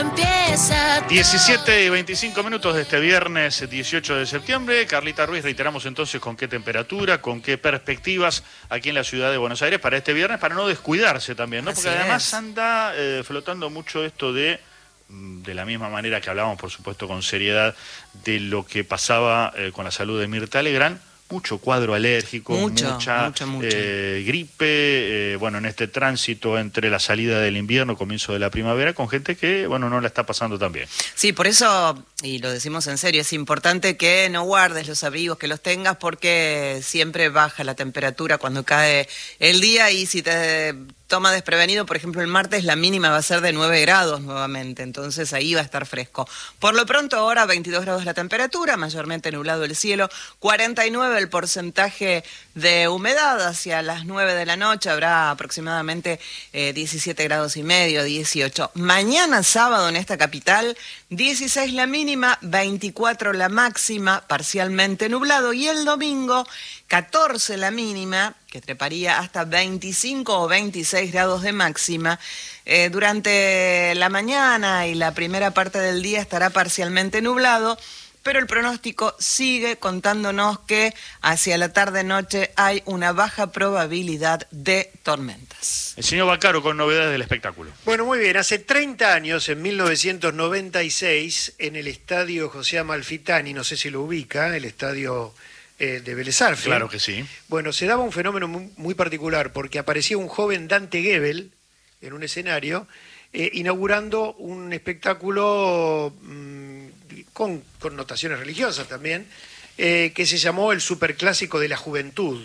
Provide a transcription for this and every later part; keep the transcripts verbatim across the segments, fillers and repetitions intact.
empieza todo. diecisiete y veinticinco minutos de este viernes dieciocho de septiembre. Carlita Ruiz, reiteramos entonces con qué temperatura, con qué perspectivas aquí en la ciudad de Buenos Aires para este viernes, para no descuidarse también, ¿no? Porque Así además es. anda eh, flotando mucho esto de, de la misma manera que hablábamos, por supuesto, con seriedad, de lo que pasaba eh, con la salud de Mirta Legrand. Mucho cuadro alérgico, Mucho, mucha mucho, mucho. Eh, gripe, eh, bueno, en este tránsito entre la salida del invierno, comienzo de la primavera, con gente que, bueno, no la está pasando tan bien. Sí, por eso, y lo decimos en serio, es importante que no guardes los abrigos, que los tengas, porque siempre baja la temperatura cuando cae el día, y si te toma desprevenido, por ejemplo, el martes la mínima va a ser de nueve grados nuevamente, entonces ahí va a estar fresco. Por lo pronto ahora veintidós grados la temperatura, mayormente nublado el cielo, cuarenta y nueve el porcentaje de humedad. Hacia las nueve de la noche habrá aproximadamente eh, diecisiete grados y medio, dieciocho. Mañana sábado en esta capital, dieciséis la mínima, veinticuatro la máxima, parcialmente nublado, y el domingo catorce la mínima, que treparía hasta veinticinco o veintiséis grados de máxima. Eh, durante la mañana y la primera parte del día estará parcialmente nublado, pero el pronóstico sigue contándonos que hacia la tarde-noche hay una baja probabilidad de tormentas. El señor Baccaro con novedades del espectáculo. Bueno, muy bien. Hace treinta años, en mil novecientos noventa y seis, en el estadio José Amalfitani, no sé si lo ubica, el estadio eh, de Vélez Sarsfield. Claro que sí. Bueno, se daba un fenómeno muy, muy particular, porque aparecía un joven Dante Gebel en un escenario, eh, inaugurando un espectáculo mmm, con connotaciones religiosas también, eh, que se llamó el Superclásico de la Juventud,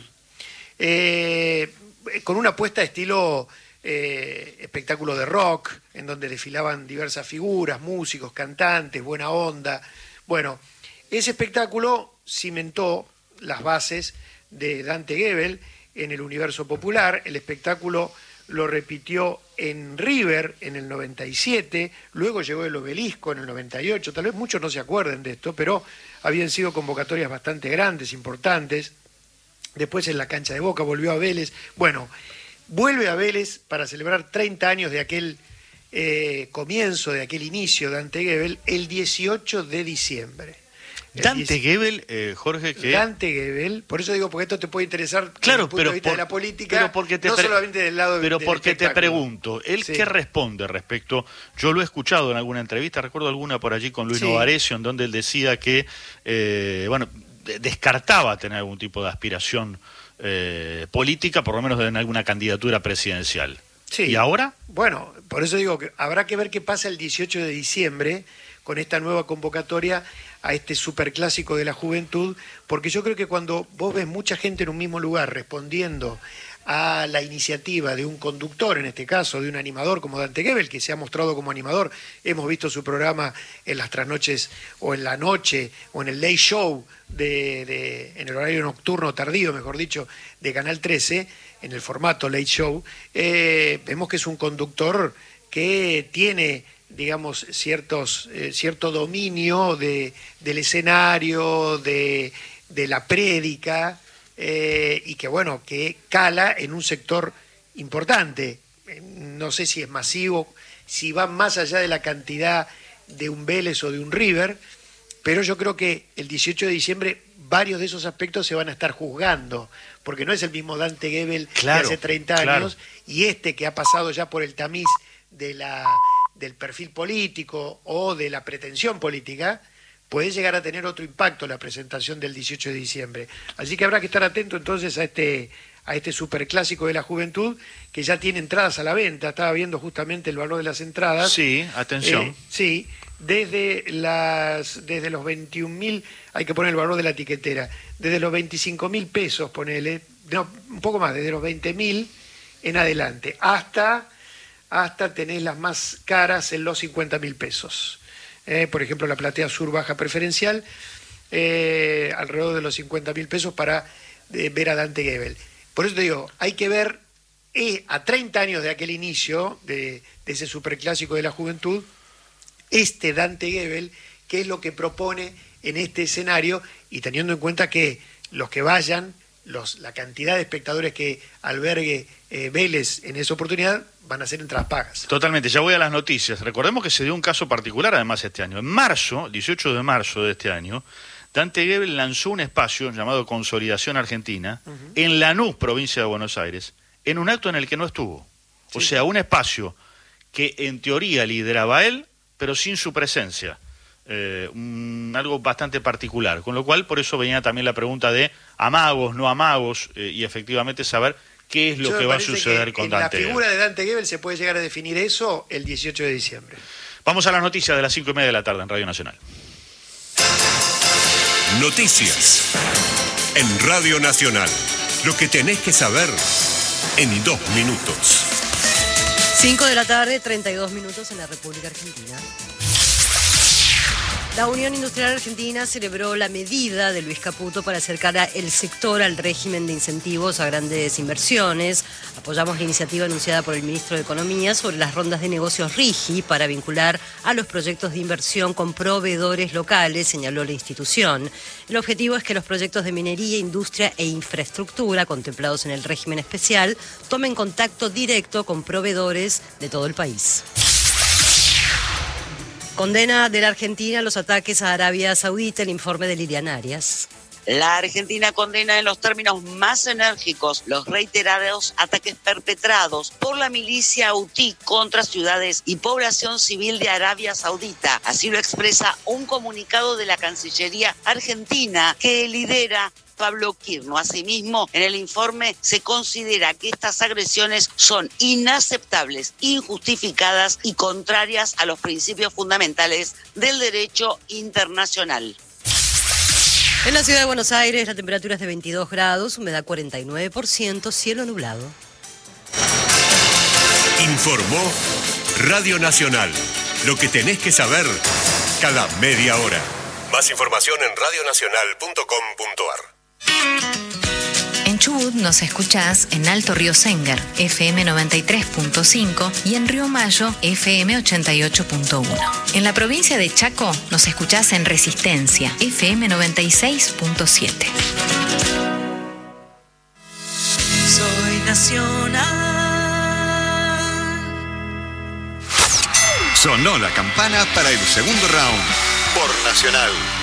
eh, con una apuesta de estilo eh, espectáculo de rock, en donde desfilaban diversas figuras, músicos, cantantes, buena onda. Bueno, ese espectáculo cimentó las bases de Dante Gebel en el universo popular. El espectáculo lo repitió en River en el noventa y siete, luego llegó el Obelisco en el noventa y ocho, tal vez muchos no se acuerden de esto, pero habían sido convocatorias bastante grandes, importantes. Después en la cancha de Boca volvió a Vélez. Bueno, vuelve a Vélez para celebrar treinta años de aquel eh, comienzo, de aquel inicio de Dante Gebel, el dieciocho de diciembre. Dante Gebel, eh, Jorge, que... Dante Gebel, por eso digo, porque esto te puede interesar claro, desde el punto pero de vista por, de la política, pero porque te no pre... solamente del lado Pero del porque te espectáculo. pregunto, ¿él Sí. qué responde respecto? Yo lo he escuchado en alguna entrevista, recuerdo alguna por allí con Luis Sí. Novarecio, en donde él decía que, eh, bueno, descartaba tener algún tipo de aspiración eh, política, por lo menos en alguna candidatura presidencial. Sí. ¿Y ahora? Bueno, por eso digo que habrá que ver qué pasa el dieciocho de diciembre con esta nueva convocatoria a este superclásico de la juventud, porque yo creo que cuando vos ves mucha gente en un mismo lugar respondiendo a la iniciativa de un conductor, en este caso de un animador como Dante Gebel, que se ha mostrado como animador, hemos visto su programa en las trasnoches o en la noche o en el late show, de, de, en el horario nocturno tardío, mejor dicho, de Canal trece, en el formato late show, eh, vemos que es un conductor que tiene, digamos, ciertos, eh, cierto dominio de, del escenario, de, de la prédica, eh, y que, bueno, que cala en un sector importante. No sé si es masivo, si va más allá de la cantidad de un Vélez o de un River, pero yo creo que el dieciocho de diciembre varios de esos aspectos se van a estar juzgando, porque no es el mismo Dante Gebel Claro, de hace treinta claro. años, y este que ha pasado ya por el tamiz de la, del perfil político o de la pretensión política, puede llegar a tener otro impacto la presentación del dieciocho de diciembre. Así que habrá que estar atento entonces a este, a este superclásico de la juventud, que ya tiene entradas a la venta. Estaba viendo justamente el valor de las entradas. Sí, atención. Eh, sí, desde, las, desde los veintiún mil, hay que poner el valor de la etiquetera, desde los veinticinco mil pesos, ponele, no, un poco más, desde los veinte mil en adelante, hasta, hasta tenés las más caras en los cincuenta mil pesos. Eh, por ejemplo, la platea sur baja preferencial, eh, alrededor de los cincuenta mil pesos para eh, ver a Dante Gebel. Por eso te digo, hay que ver eh, a treinta años de aquel inicio, de, de ese superclásico de la juventud, este Dante Gebel, qué es lo que propone en este escenario, y teniendo en cuenta que los que vayan los, la cantidad de espectadores que albergue eh, Vélez en esa oportunidad van a ser entradas pagas. Totalmente, ya voy a las noticias. Recordemos que se dio un caso particular además este año. En marzo, dieciocho de marzo de este año, Dante Gebel lanzó un espacio llamado Consolidación Argentina uh-huh. en Lanús, provincia de Buenos Aires, en un acto en el que no estuvo. Sí. O sea, un espacio que en teoría lideraba él, pero sin su presencia. Eh, un, algo bastante particular, con lo cual por eso venía también la pregunta de amagos, no amagos, eh, y efectivamente saber qué es lo Yo que va a suceder con Dante Gebel. En la figura Gebel. de Dante Gebel se puede llegar a definir eso el dieciocho de diciembre. Vamos a las noticias de las cinco y media de la tarde en Radio Nacional. Noticias en Radio Nacional. Lo que tenés que saber en dos minutos. cinco de la tarde, treinta y dos minutos en la República Argentina. La Unión Industrial Argentina celebró la medida de Luis Caputo para acercar el sector al régimen de incentivos a grandes inversiones. Apoyamos la iniciativa anunciada por el ministro de Economía sobre las rondas de negocios RIGI para vincular a los proyectos de inversión con proveedores locales, señaló la institución. El objetivo es que los proyectos de minería, industria e infraestructura contemplados en el régimen especial tomen contacto directo con proveedores de todo el país. Condena de la Argentina los ataques a Arabia Saudita, el informe de Liliana Arias. La Argentina condena en los términos más enérgicos los reiterados ataques perpetrados por la milicia Houthi contra ciudades y población civil de Arabia Saudita. Así lo expresa un comunicado de la Cancillería Argentina que lidera Pablo Quirno. Asimismo, en el informe se considera que estas agresiones son inaceptables, injustificadas y contrarias a los principios fundamentales del derecho internacional. En la ciudad de Buenos Aires la temperatura es de veintidós grados, humedad cuarenta y nueve por ciento, cielo nublado. Informó Radio Nacional. Lo que tenés que saber cada media hora. Más información en radio nacional punto com punto a r. En Chubut nos escuchás en Alto Río Sengar, F M noventa y tres punto cinco y en Río Mayo, F M ochenta y ocho punto uno. En la provincia de Chaco nos escuchás en Resistencia, F M noventa y seis punto siete. Soy nacional. Sonó la campana para el segundo round por Nacional.